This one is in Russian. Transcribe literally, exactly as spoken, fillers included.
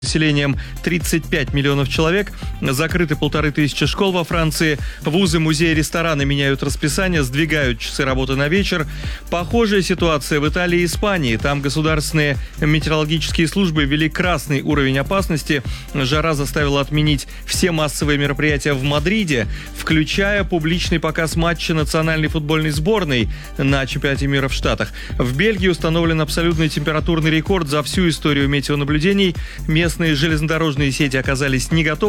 Населением тридцать пять миллионов человек, закрыты полторы тысячи школ во Франции, вузы, музеи, рестораны меняют расписание, сдвигают часы работы на вечер. Похожая ситуация в Италии и Испании. Там государственные метеорологические службы ввели красный уровень опасности. Жара заставила отменить все массовые мероприятия в Мадриде, включая публичный показ матча национальной футбольной сборной на чемпионате мира в Штатах. В Бельгии установлен абсолютный температурный рекорд за всю историю метеонаблюдений. Местные железнодорожные сети оказались не готовы